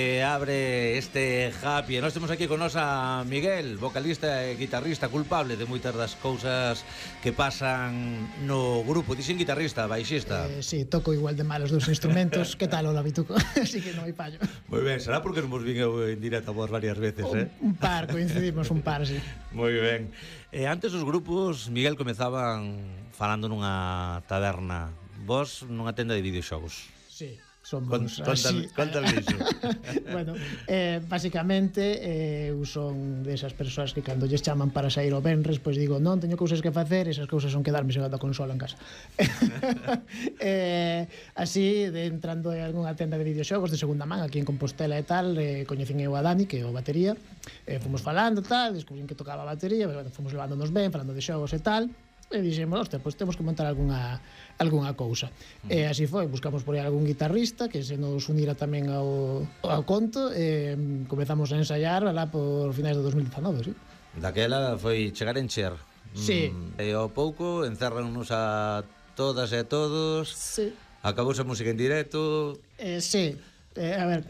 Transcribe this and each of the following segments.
Abre este Happy. Nós temos aquí con nos a Miguel, vocalista e guitarrista culpable de moitas das cousas que pasan no grupo. Dixen guitarrista, baixista. Sí, toco igual de mal os dous instrumentos. Que tal, hola, Bituco? Así que non hai fallo. Moi ben, será porque non vos vin eu en directo vos varias veces, Un par, coincidimos un par, sí. Moi ben. Antes os grupos, Miguel, comezaban falando nunha taberna. Vos nunha tenda de videoxogos. Sí. Somos así. Contame iso. Bueno, basicamente eu son desas persoas que cando lles chaman para sair o venres, pois digo, non, teño cousas que facer, esas cousas son quedarme xogando a consola en casa. Así, entrando en algunha tenda de videoxogos de segunda man aquí en Compostela e tal, coñecín eu a Dani, que é o batería, fomos falando tal, descubrín que tocaba a batería, bueno, fomos levándonos ben, falando de xogos e tal. E dixemos, hostia, pois temos que montar algunha cousa. E así foi, buscamos por aí algún guitarrista que se nos unira tamén ao conto e comezamos a ensaiar alá por finais de 2019, sí. Daquela foi chegar a encher. Sí. E ao pouco encerrannos a todas e a todos. Sí. Acabouse a música en directo. Sí. A ver,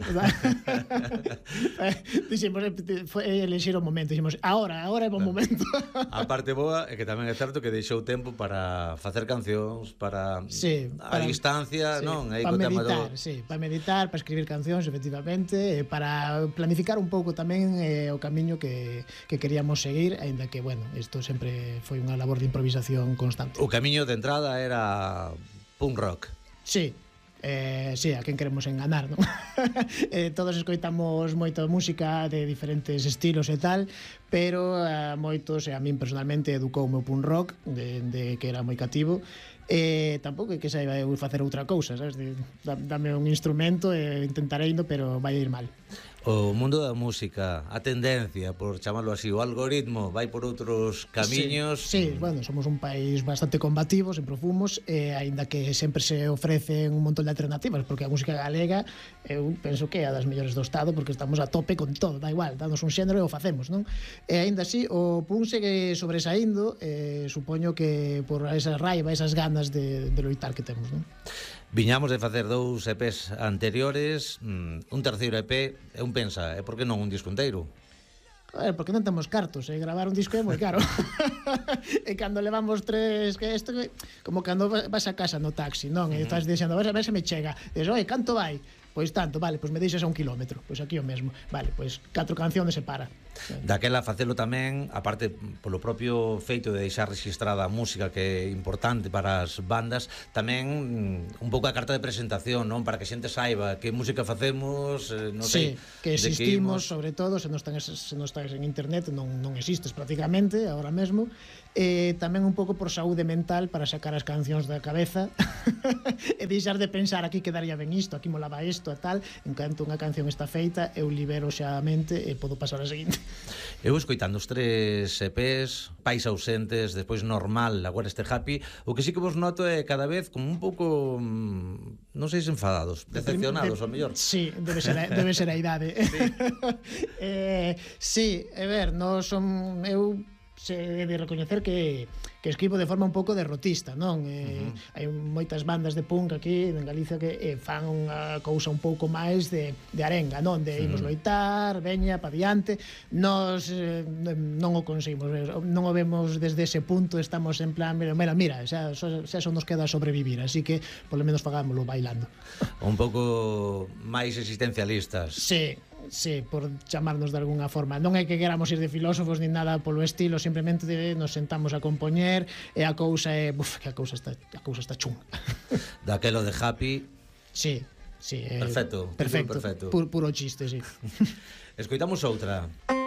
dixemos, foi elixir o momento, dixemos, agora é bom momento. A parte boa é que tamén é certo que deixou tempo para facer cancións, para a distancia, sí, non? Para meditar, sí, para meditar, para escribir cancións, efectivamente, para planificar un pouco tamén o camiño que queríamos seguir, aínda que, bueno, isto sempre foi unha labor de improvisación constante. O camiño de entrada era punk rock. Sí. Sí, a quen queremos enganar, non? Todos escoitamos moita música de diferentes estilos e tal, pero moitos, e a min personalmente educoume o punk rock de que era moi cativo, e tampouco é que saiba eu facer outra cousa, sabes? Dame un instrumento e intentarei, pero vai ir mal. O mundo da música, a tendencia, por chamarlo así, o algoritmo vai por outros camiños. Sí, bueno, somos un país bastante combativo, sempre fomos, aínda que sempre se ofrecen un montón de alternativas, porque a música galega eu penso que é a das mellores do Estado, porque estamos a tope con todo, da igual, danos un xénero e o facemos, non? E aínda así, o punk segue sobresaindo, supoño que por esa raiva, esas ganas de loitar que temos, non? Viñamos de facer 2 EPs anteriores, un terceiro EP, e un pensa, por que non un disco inteiro? Porque non temos cartos, gravar un disco é moi caro. E cando levamos 3, que isto como cando vas a casa no taxi, non? E estás dixendo, a ver se me chega. Dices, oi, canto vai? Pois tanto, vale, pois me deixas a 1 kilómetro. Pois aquí o mesmo. Vale, pois 4 cancións se para. Daquela facelo tamén, aparte polo propio feito de deixar registrada a música, que é importante para as bandas, tamén un pouco a carta de presentación, non? Para que a xente saiba que música facemos, non sei, que existimos, sobre todo, se non estás en internet, non existes prácticamente agora mesmo. Tamén un pouco por saúde mental, para sacar as cancións da cabeza e deixar de pensar, aquí quedaría ben isto, aquí molaba isto e tal. En canto unha canción está feita, eu libero xa a mente e podo pasar a seguinte. Eu escoitando os 3 EPs, Pais ausentes, despois Normal, agora este Happy, o que sí que vos noto é cada vez como un pouco, non sei se enfadados, decepcionados, ao mellor. Sí, debe ser a idade. Sí, a ver, eu se de recoñecer que escribo de forma un pouco derrotista, non? Hai moitas bandas de punk aquí en Galicia que fan unha cousa un pouco máis de arenga, non? De imos loitar, veña, pa diante. Nós non o conseguimos, non o vemos desde ese punto, estamos en plan, mira, xa só nos queda sobrevivir, así que polo menos fagámoslo bailando. Un pouco máis existencialistas. Sí, por chamarnos de algunha forma. Non é que queramos ir de filósofos ni nada polo estilo, simplemente nos sentamos a compoñer e a cousa é, que a cousa está chunga. Daquelo de Happy. Sí, perfecto. Puro chiste, sí. Escoitamos outra.